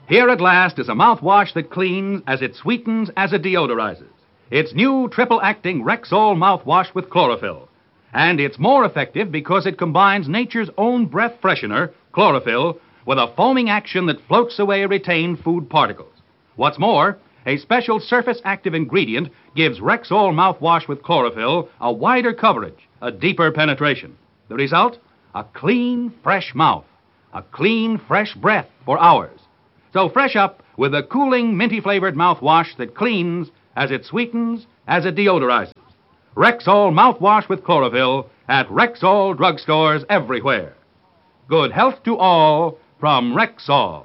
Here at last is a mouthwash that cleans as it sweetens as it deodorizes. It's new triple-acting Rexall mouthwash with chlorophyll. And it's more effective because it combines nature's own breath freshener, chlorophyll, with a foaming action that floats away retained food particles. What's more, a special surface-active ingredient gives Rexall mouthwash with chlorophyll a wider coverage, a deeper penetration. The result? A clean, fresh mouth. A clean, fresh breath for hours. So fresh up with the cooling, minty-flavored mouthwash that cleans as it sweetens, as it deodorizes. Rexall mouthwash with chlorophyll at Rexall drugstores everywhere. Good health to all from Rexall.